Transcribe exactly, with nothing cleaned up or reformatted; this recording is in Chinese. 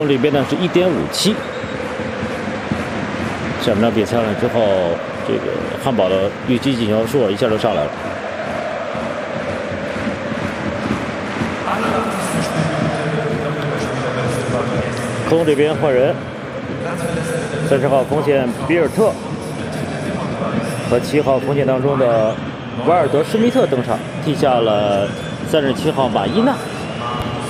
这边呢是一点五七。下半场比赛了之后，这个汉堡的预期进球数一下就上来了。空这边换人，三十号锋线比尔特和七号锋线当中的瓦尔德施密特登场，替下了三十七号马伊纳。